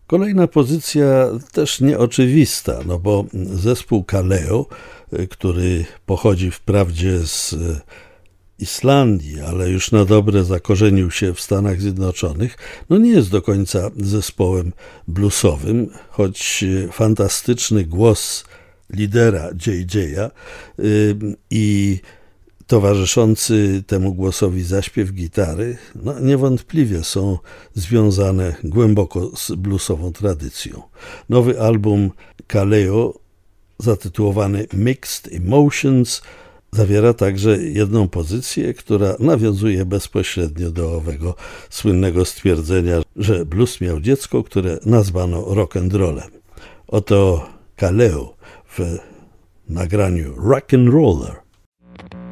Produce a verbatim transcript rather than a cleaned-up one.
Kolejna pozycja też nieoczywista, no bo zespół Kaleo, który pochodzi wprawdzie z Islandii, ale już na dobre zakorzenił się w Stanach Zjednoczonych, no nie jest do końca zespołem bluesowym, choć fantastyczny głos lidera J J i towarzyszący temu głosowi zaśpiew gitary, no niewątpliwie są związane głęboko z bluesową tradycją. Nowy album Kaleo, zatytułowany Mixed Emotions, zawiera także jedną pozycję, która nawiązuje bezpośrednio do owego słynnego stwierdzenia, że blues miał dziecko, które nazwano rock'n'rollem. Oto Kaleo w nagraniu Rock and Roller.